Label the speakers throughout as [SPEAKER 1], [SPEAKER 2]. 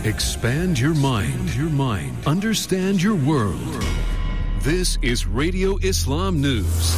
[SPEAKER 1] Expand your mind. Understand your world. This is Radio Islam News.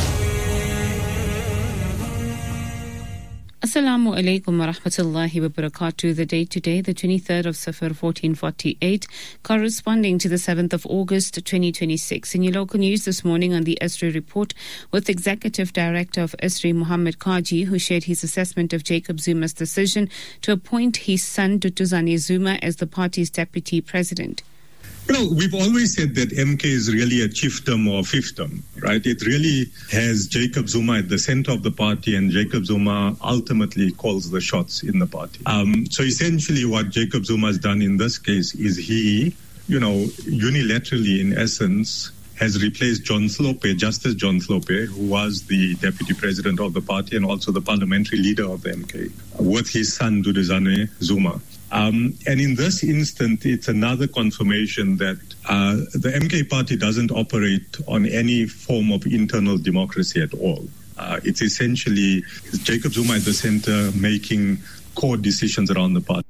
[SPEAKER 2] Assalamu alaikum wa rahmatullahi wa barakatuh. The date today, the 23rd of Safar 1448, corresponding to the 7th of August 2026. In your local news this morning on the ESRI report with Executive Director of ESRI, Mohammed Kaji, who shared his assessment of Jacob Zuma's decision to appoint his son Dutuzane Zuma as the party's deputy president.
[SPEAKER 3] We've always said that MK is really a chiefdom or fiefdom, right? It really has Jacob Zuma at the center of the party, and Jacob Zuma ultimately calls the shots in the party. So essentially what Jacob Zuma has done in this case is he, unilaterally in essence, has replaced Justice John Slope, who was the deputy president of the party and also the parliamentary leader of the MK, with his son Dutuzane Zuma. And in this instant, it's another confirmation that the MK party doesn't operate on any form of internal democracy at all. It's essentially Jacob Zuma at the center making core decisions around the party.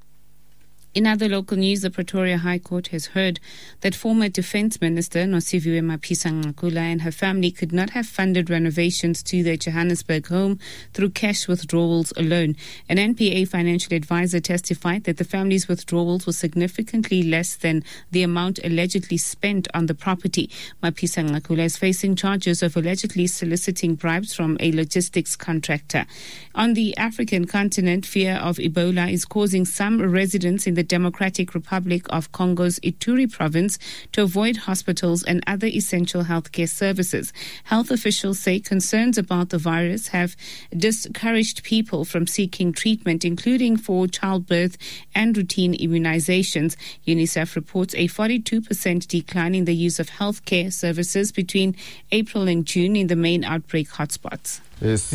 [SPEAKER 2] In other local news, the Pretoria High Court has heard that former Defence Minister Nosiviwe Mapisa-Nqakula and her family could not have funded renovations to their Johannesburg home through cash withdrawals alone. An NPA financial advisor testified that the family's withdrawals were significantly less than the amount allegedly spent on the property. Mapisa-Nqakula is facing charges of allegedly soliciting bribes from a logistics contractor. On the African continent, fear of Ebola is causing some residents in the Democratic Republic of Congo's Ituri province to avoid hospitals and other essential healthcare services. Health officials say concerns about the virus have discouraged people from seeking treatment, including for childbirth and routine immunizations. UNICEF reports a 42% decline in the use of healthcare services between April and June in the main outbreak hotspots.
[SPEAKER 4] As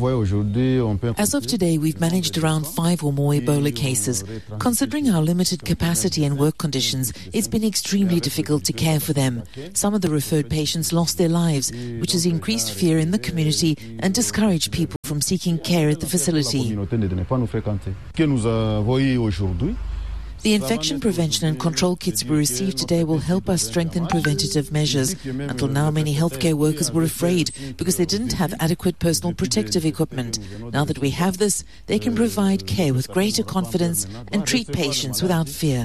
[SPEAKER 4] of today, we've managed around 5 or more Ebola cases. Considering our limited capacity and work conditions, it's been extremely difficult to care for them. Some of the referred patients lost their lives, which has increased fear in the community and discouraged people from seeking care at the facility. The infection prevention and control kits we received today will help us strengthen preventative measures. Until now, many healthcare workers were afraid because they didn't have adequate personal protective equipment. Now that we have this, they can provide care with greater confidence and treat patients without fear.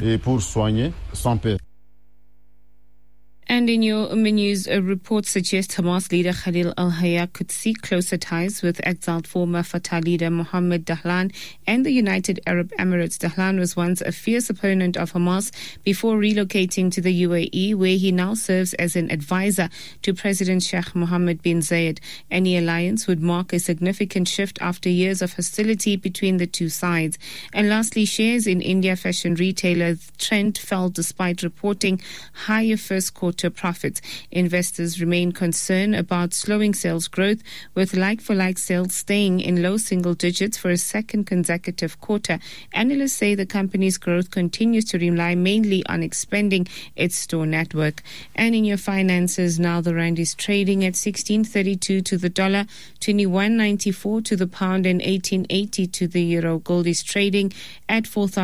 [SPEAKER 2] And in your news, a report suggests Hamas leader Khalil al-Hayya could seek closer ties with exiled former Fatah leader Mohammed Dahlan and the United Arab Emirates. Dahlan was once a fierce opponent of Hamas before relocating to the UAE, where he now serves as an advisor to President Sheikh Mohammed bin Zayed. Any alliance would mark a significant shift after years of hostility between the two sides. And lastly, shares in India fashion retailer Trent fell despite reporting higher first quarter profits. Investors remain concerned about slowing sales growth, with like-for-like sales staying in low single digits for a second consecutive quarter. Analysts say the company's growth continues to rely mainly on expanding its store network. And in your finances, now the rand is trading at 16.32 to the dollar, 21.94 to the pound, and 18.80 to the euro. Gold is trading at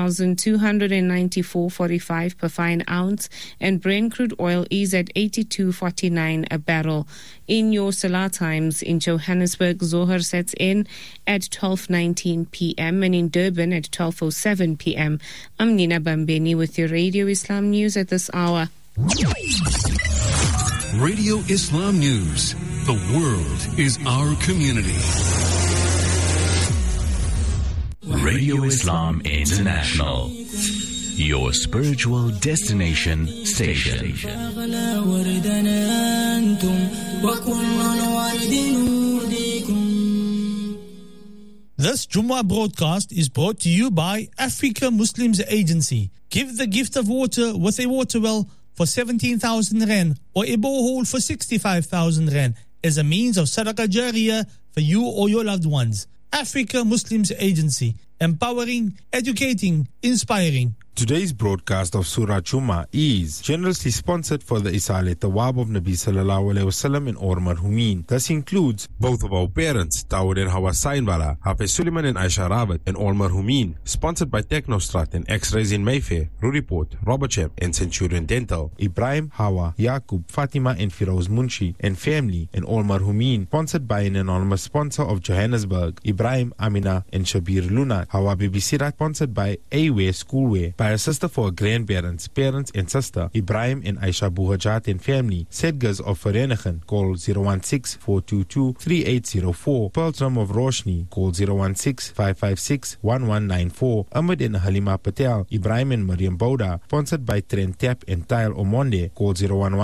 [SPEAKER 2] 4,294.45 per fine ounce, and Brent crude oil is at 82.49 a barrel. In your Salah times, in Johannesburg, Zohar sets in at 12:19 p.m. and in Durban at 12:07 p.m. I'm Nina Bambeni with your Radio Islam News at this hour.
[SPEAKER 1] Radio Islam News. The world is our community.
[SPEAKER 5] Radio Islam International, your spiritual destination station.
[SPEAKER 6] This Jummah broadcast is brought to you by Africa Muslims Agency. Give the gift of water with a water well for 17,000 rand or a borehole for 65,000 rand as a means of sadaqah jariyah for you or your loved ones. Africa Muslims Agency, empowering, educating, inspiring.
[SPEAKER 7] Today's broadcast of Surah Jummah is generously sponsored for the Isalet Tawab of Nabi Sallallahu Alaihi Wasallam in Or Marhumin. This includes both of our parents, Dawood and Hawa Sainbala, Hafiz Suleiman and Aisha Rawat, and Or Marhumin. Sponsored by Technostrat and X-Rays in Mayfair, Ruriport, Robertshire and Centurion Dental. Ibrahim, Hawa, Yaqub, Fatima and Firoz Munshi and family in Or Marhumin. Sponsored by an anonymous sponsor of Johannesburg, Ibrahim, Amina and Shabir Luna. Hawa Bibi Sirat, sponsored by A-Wear Schoolwear. By a sister for grandparents, parents and sister, Ibrahim and Aisha Buhajat and family. Sedgers of Vereniging, call 016-422-3804. Pearltram of Roshni, call 016-556-1194. Ahmed and Halima Patel, Ibrahim and Mariam Bouda, sponsored by Trent Tap and Tile Omonde, call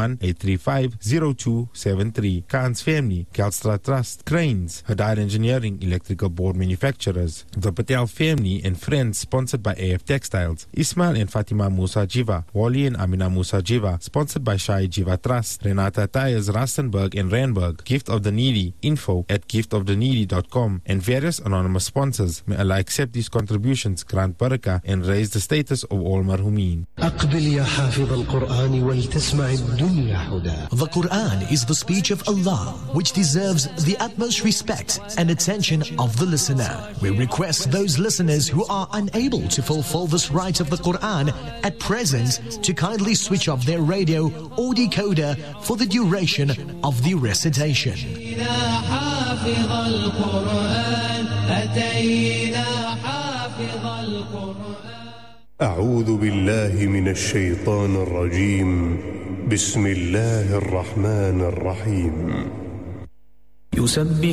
[SPEAKER 7] 011-835-0273. Khan's family, Kelstra Trust, Cranes, Hadar Engineering, electrical board manufacturers. The Patel family and friends, sponsored by AF Textiles. Ismail and Fatima Musa Jiva, Wali and Amina Musa Jiva, sponsored by Shai Jiva Trust. Renata Tyres, Rustenburg and Randburg. Gift of the Needy, info@giftoftheneedy.com, and various anonymous sponsors. May Allah accept these contributions, grant barakah, and raise the status of all marhumin.
[SPEAKER 8] The Quran is the speech of Allah, which deserves the utmost respect and attention of the listener. We request those listeners who are unable to fulfill this right of the Quran at present to kindly switch off their radio or decoder for the duration of the recitation.
[SPEAKER 9] أعوذ بالله من الشيطان الرجيم بسم الله الرحمن الرحيم